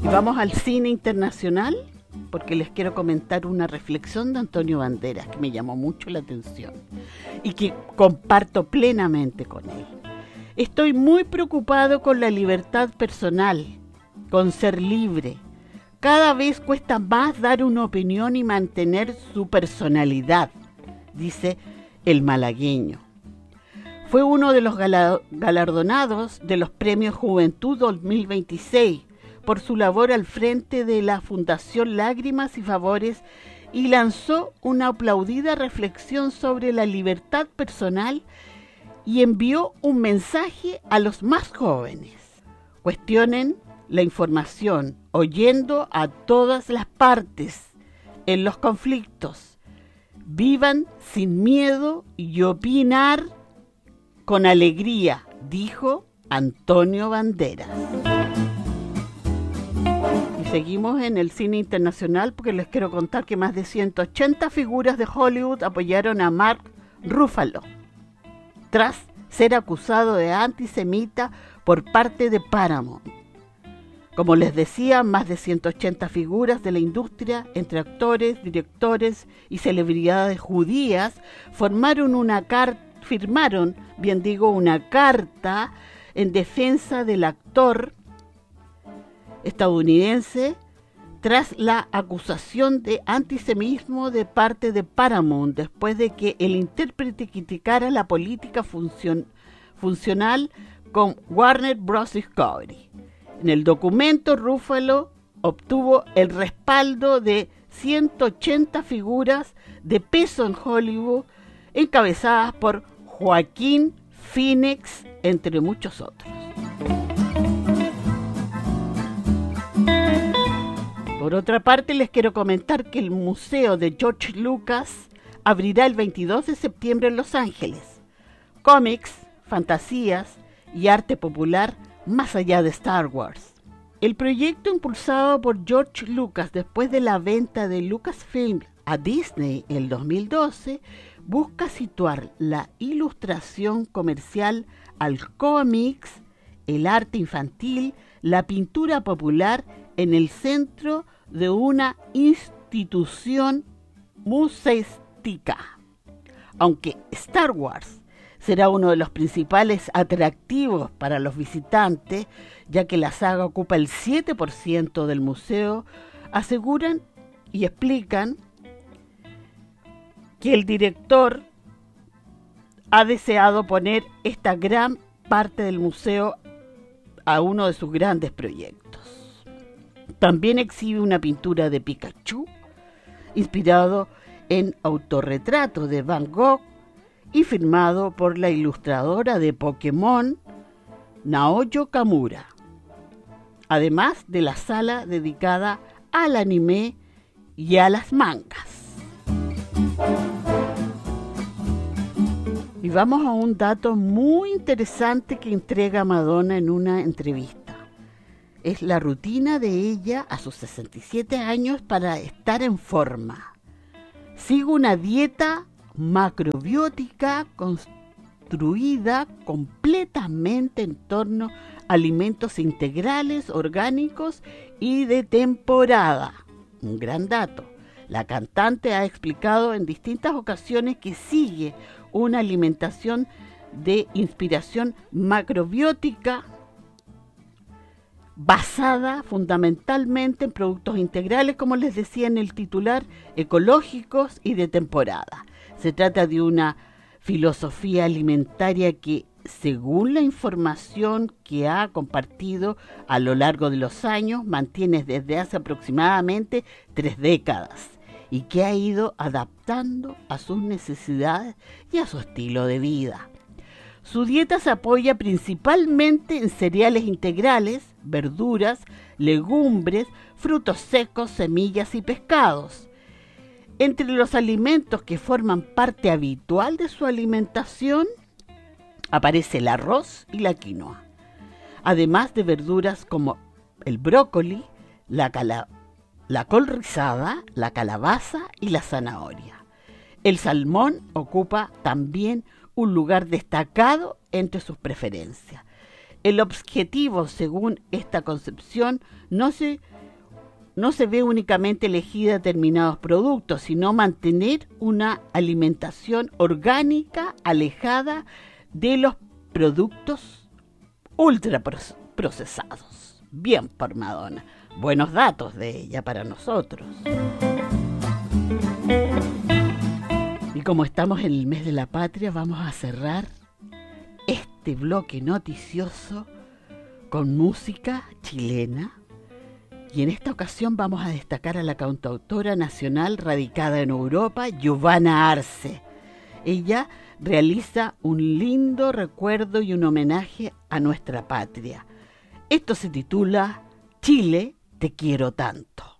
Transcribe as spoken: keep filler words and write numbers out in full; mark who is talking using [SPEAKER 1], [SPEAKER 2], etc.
[SPEAKER 1] Y vamos al cine internacional, porque les quiero comentar una reflexión de Antonio Banderas que me llamó mucho la atención y que comparto plenamente con él. Estoy muy preocupado con la libertad personal, con ser libre. Cada vez cuesta más dar una opinión y mantener su personalidad, dice el malagueño. Fue uno de los galardonados de los Premios Juventud dos mil veintiséis por su labor al frente de la Fundación Lágrimas y Favores y lanzó una aplaudida reflexión sobre la libertad personal y envió un mensaje a los más jóvenes. Cuestionen la información, oyendo a todas las partes en los conflictos. Vivan sin miedo y opinar con alegría, dijo Antonio Banderas. Y seguimos en el cine internacional porque les quiero contar que más de ciento ochenta figuras de Hollywood apoyaron a Mark Ruffalo tras ser acusado de antisemita por parte de Paramount. Como les decía, más de ciento ochenta figuras de la industria, entre actores, directores y celebridades judías, formaron una carta, firmaron, bien digo, una carta en defensa del actor estadounidense tras la acusación de antisemitismo de parte de Paramount, después de que el intérprete criticara la política funcion- funcional con Warner Bros. Discovery. En el documento, Ruffalo obtuvo el respaldo de ciento ochenta figuras de peso en Hollywood, encabezadas por Joaquín Phoenix, entre muchos otros. Por otra parte, les quiero comentar que el Museo de George Lucas abrirá el veintidós de septiembre en Los Ángeles. Cómics, fantasías y arte popular más allá de Star Wars. El proyecto impulsado por George Lucas después de la venta de Lucasfilm a Disney en el dos mil doce busca situar la ilustración comercial al cómics, el arte infantil, la pintura popular en el centro de una institución museística. Aunque Star Wars será uno de los principales atractivos para los visitantes, ya que la saga ocupa el siete por ciento del museo, aseguran y explican que el director ha deseado poner esta gran parte del museo a uno de sus grandes proyectos. También exhibe una pintura de Pikachu, inspirado en autorretrato de Van Gogh y firmado por la ilustradora de Pokémon, Naoyo Kamura, además de la sala dedicada al anime y a las mangas. Y vamos a un dato muy interesante que entrega Madonna en una entrevista. Es la rutina de ella a sus sesenta y siete años para estar en forma. Sigo una dieta macrobiótica construida completamente en torno a alimentos integrales, orgánicos y de temporada. Un gran dato. La cantante ha explicado en distintas ocasiones que sigue una alimentación de inspiración macrobiótica basada fundamentalmente en productos integrales, como les decía en el titular, ecológicos y de temporada. Se trata de una filosofía alimentaria que, según la información que ha compartido a lo largo de los años, mantiene desde hace aproximadamente tres décadas y que ha ido adaptando a sus necesidades y a su estilo de vida. Su dieta se apoya principalmente en cereales integrales, verduras, legumbres, frutos secos, semillas y pescados. Entre los alimentos que forman parte habitual de su alimentación aparece el arroz y la quinoa, además de verduras como el brócoli, la, cala- la col rizada, la calabaza y la zanahoria. El salmón ocupa también un lugar destacado entre sus preferencias. El objetivo, según esta concepción, no se, no se ve únicamente elegir determinados productos, sino mantener una alimentación orgánica alejada de los productos ultraprocesados. Bien por Madonna. Buenos datos de ella para nosotros. Y como estamos en el mes de la patria, vamos a cerrar este bloque noticioso con música chilena. Y en esta ocasión vamos a destacar a la cantautora nacional radicada en Europa, Giovanna Arce. Ella realiza un lindo recuerdo y un homenaje a nuestra patria. Esto se titula Chile, te quiero tanto.